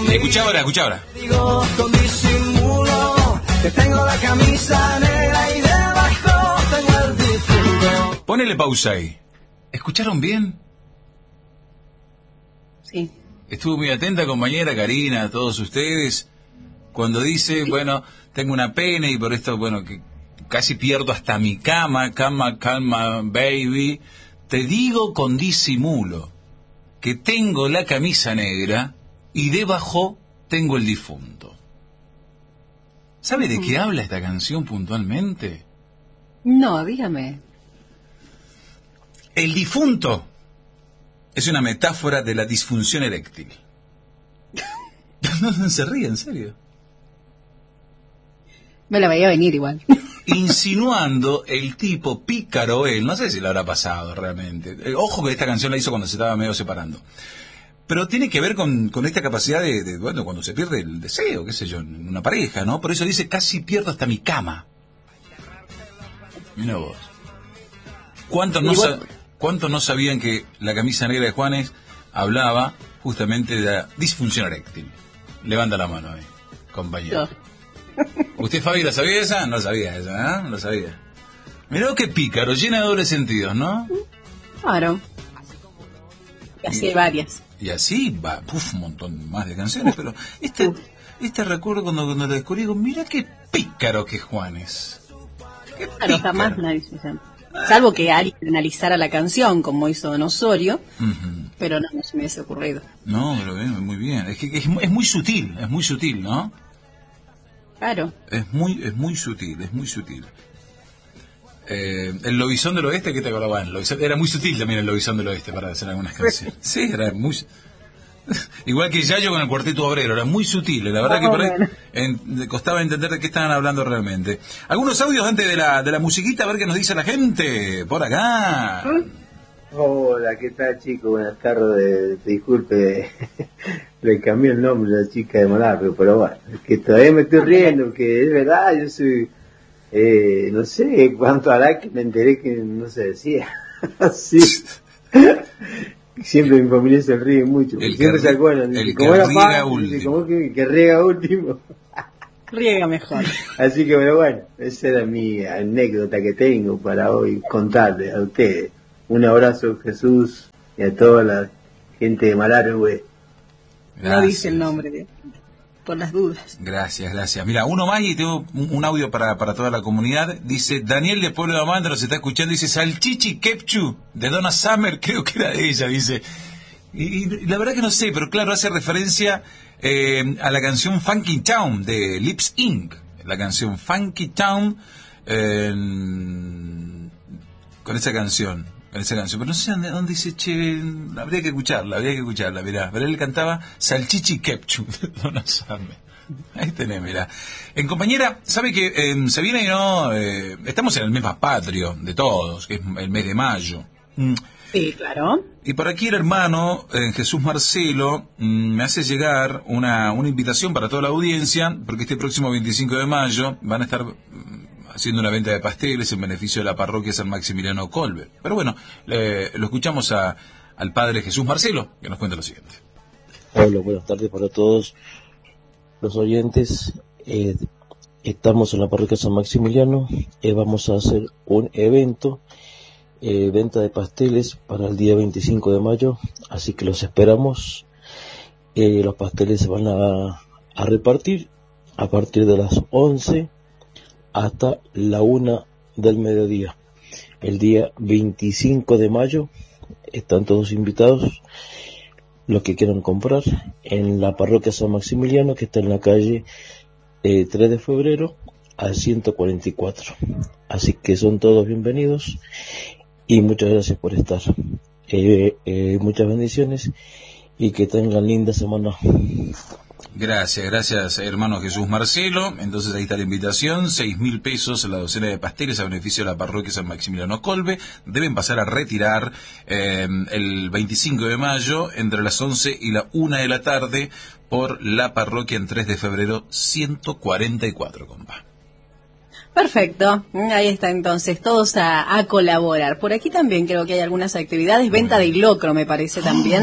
Escucha ahora. Digo con disimulo que tengo la camisa negra y debajo tengo el difunto. Ponele pausa ahí. ¿Escucharon bien? Sí. Estuvo muy atenta, compañera Karina, a todos ustedes, cuando dice, bueno, tengo una pena y por esto, bueno, que casi pierdo hasta mi calma, baby. Te digo con disimulo que tengo la camisa negra y debajo tengo el difunto. ¿Sabe de qué habla esta canción puntualmente? No, dígame. El difunto es una metáfora de la disfunción eréctil. No se ríe, en serio. Me la veía venir igual. Insinuando el tipo pícaro él, no sé si le habrá pasado realmente. Ojo que esta canción la hizo cuando se estaba medio separando. Pero tiene que ver con esta capacidad de, bueno, cuando se pierde el deseo, qué sé yo, en una pareja, ¿no? Por eso dice, casi pierdo hasta mi cama. Mira vos. ¿Cuántos no sabían que la camisa negra de Juanes hablaba justamente de la disfunción eréctil? Levanta la mano ahí, compañero. ¿Usted, Fabi, la sabía esa? No sabía esa, ¿eh? No lo sabía. Mirá qué pícaro, llena de dobles sentidos, ¿no? Claro. Y así hay varias. Y así va, un montón más de canciones, pero este recuerdo cuando lo descubrí, digo, mira qué pícaro que es Juanes. Qué claro, jamás nadie se llama. Salvo que alguien analizara la canción, como hizo Don Osorio, pero no se me hubiese ocurrido. No, pero muy bien. Es que es muy sutil, ¿no? Claro. Es muy sutil. El Lobizón del Oeste, ¿qué te acordabas? Era muy sutil también el Lobizón del Oeste para hacer algunas canciones. Sí, era muy... Igual que Yayo con el Cuarteto Obrero, era muy sutil. La verdad que por ahí costaba entender de qué estaban hablando realmente. Algunos audios antes de la musiquita, a ver qué nos dice la gente. Por acá. Hola, ¿qué tal, chicos? Buenas tardes. Disculpe, le cambié el nombre a la chica de Monaco, pero bueno, es que todavía me estoy riendo, que es verdad, yo soy... no sé cuánto hará que me enteré que no se decía. Así. Siempre mi familia se ríe mucho. Siempre se acuerdan. El que riega último. Como que riega último. Riega mejor. Así que bueno, esa era mi anécdota que tengo para hoy contarles a ustedes. Un abrazo, Jesús, y a toda la gente de Malargüe. No dice el nombre, por las dudas. Gracias. Mira, uno más y tengo un audio para toda la comunidad. Dice, Daniel de Pueblo de Amanda nos está escuchando, dice, Salchichi Kepchu, de Donna Summer, creo que era de ella, dice. Y la verdad que no sé, pero claro, hace referencia a la canción Funky Town de Lips Inc. La canción Funky Town con esa canción. Pero no sé dónde dice, che, habría que escucharla, mirá. Pero él cantaba Salchichi Kepchu, de Donna Summer. Ahí tenés, mirá. Compañera, ¿sabe que se viene, no? Estamos en el mes más patrio de todos, que es el mes de mayo. Sí, claro. Y por aquí el hermano Jesús Marcelo me hace llegar una invitación para toda la audiencia, porque este próximo 25 de mayo van a estar... haciendo una venta de pasteles en beneficio de la parroquia San Maximiliano Kolbe. Pero bueno, lo escuchamos al padre Jesús Marcelo, que nos cuenta lo siguiente. Hola, buenas tardes para todos los oyentes. Estamos en la parroquia San Maximiliano. Vamos a hacer un evento, venta de pasteles para el día 25 de mayo, así que los esperamos. Los pasteles se van a repartir a partir de las 11 hasta la 1 del mediodía. El día 25 de mayo están todos invitados los que quieran comprar en la parroquia San Maximiliano, que está en la calle 3 de febrero al 144. Así que son todos bienvenidos y muchas gracias por estar. Muchas bendiciones y que tengan linda semana. Gracias, hermano Jesús Marcelo. Entonces ahí está la invitación, 6.000 pesos la docena de pasteles a beneficio de la parroquia San Maximiliano Kolbe. Deben pasar a retirar el 25 de mayo entre las 11 y la 1 de la tarde por la parroquia en 3 de febrero 144, compa. Perfecto, ahí está entonces, todos a colaborar. Por aquí también creo que hay algunas actividades, venta de locro me parece también,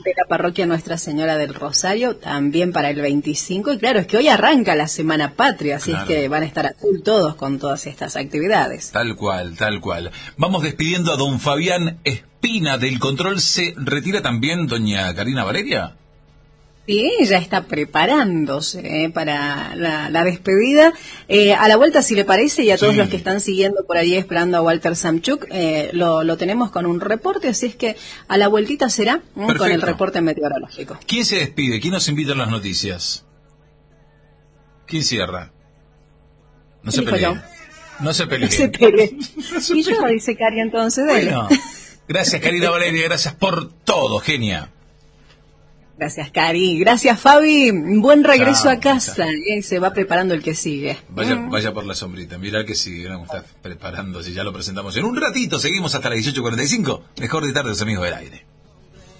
de la parroquia Nuestra Señora del Rosario, también para el 25. Y claro, es que hoy arranca la Semana Patria, así Claro. es que van a estar a full todos con todas estas actividades. Tal cual, tal cual. Vamos despidiendo a don Fabián Espina del control. ¿Se retira también doña Karina Valeria? Sí, ya está preparándose para la despedida. A la vuelta, si le parece, y a todos Sí. los que están siguiendo por ahí esperando a Walter Samchuk, lo tenemos con un reporte, así es que a la vueltita será con el Perfecto. reporte meteorológico. ¿Quién se despide? ¿Quién nos invita a las noticias? ¿Quién cierra? No se Elijo peleen. yo. No se peleen. Se pegue. Y yo, dice Cari, entonces, dele. Bueno, gracias Karina Valeria, gracias por todo, genia. Gracias, Cari. Gracias, Fabi. Buen regreso Chao, a casa. chao. Se va preparando el que sigue. Vaya por la sombrita, mirá que sigue, ¿no? Está preparando, si ya lo presentamos en un ratito, seguimos hasta las 18:45, mejor de tarde, los amigos del aire.